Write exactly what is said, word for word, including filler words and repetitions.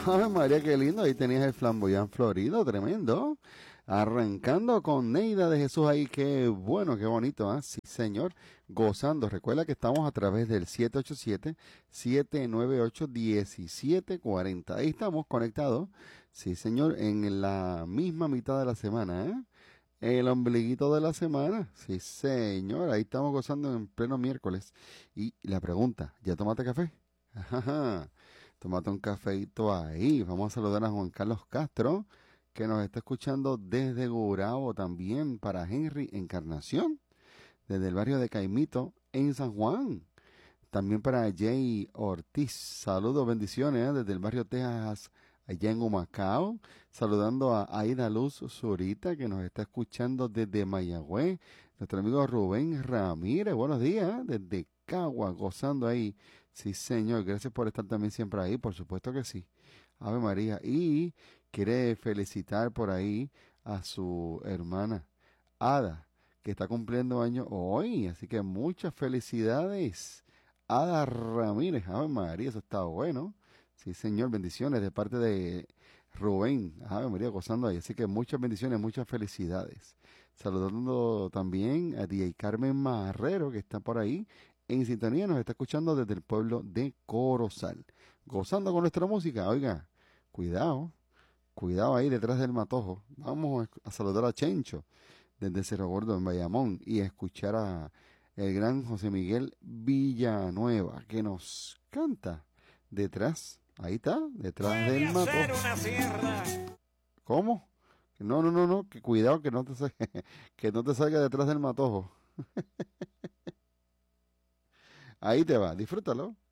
Ay, María, qué lindo. Ahí tenías el flamboyán florido, tremendo. Arrancando con Neida de Jesús ahí. Qué bueno, qué bonito, ¿ah? Sí, señor. Gozando. Recuerda que estamos a través del siete ocho siete, siete nueve ocho, uno siete cuatro cero. Ahí estamos conectados. Sí, señor. En la misma mitad de la semana, ¿eh? El ombliguito de la semana. Sí, señor. Ahí estamos gozando en pleno miércoles. Y la pregunta, ¿ya tomaste café? Ajá. Tómate un cafeito ahí. Vamos a saludar a Juan Carlos Castro, que nos está escuchando desde Gurabo también, para Henry Encarnación, desde el barrio de Caimito, en San Juan. También para Jay Ortiz. Saludos, bendiciones, ¿eh? Desde el barrio Texas, allá en Humacao. Saludando a Aida Luz Zurita, que nos está escuchando desde Mayagüez. Nuestro amigo Rubén Ramírez, buenos días, ¿eh? Desde Cagua, gozando ahí. Sí, señor, gracias por estar también siempre ahí, por supuesto que sí. Ave María. Y quiere felicitar por ahí a su hermana Ada, que está cumpliendo años hoy. Así que muchas felicidades. Ada Ramírez, Ave María, eso está bueno. Sí, señor, bendiciones de parte de Rubén, Ave María, gozando ahí. Así que muchas bendiciones, muchas felicidades. Saludando también a D J Carmen Marrero, que está por ahí en sintonía, nos está escuchando desde el pueblo de Corozal. Gozando con nuestra música, oiga, cuidado, cuidado ahí detrás del matojo. Vamos a saludar a Chencho desde Cerro Gordo en Bayamón y a escuchar a el gran José Miguel Villanueva, que nos canta detrás, ahí está, detrás del matojo. ¿Cómo? No, no, no, no, que cuidado que no te salga, que no te salga detrás del matojo. Ahí te va, disfrútalo.